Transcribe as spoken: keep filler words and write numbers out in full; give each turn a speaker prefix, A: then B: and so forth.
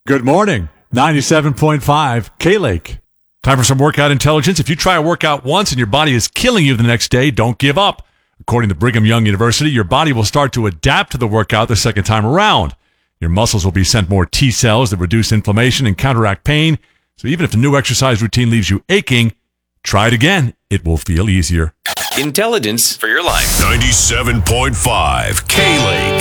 A: Good morning. ninety-seven point five K-Lake. Time for some workout intelligence. If you try a workout once and your body is killing you the next day, don't give up. According to Brigham Young University, your body will start to adapt to the workout the second time around. Your muscles will be sent more T cells that reduce inflammation and counteract pain. So even if the new exercise routine leaves you aching, try it again. It will feel easier.
B: Intelligence for your life.
C: ninety-seven point five K-Lake.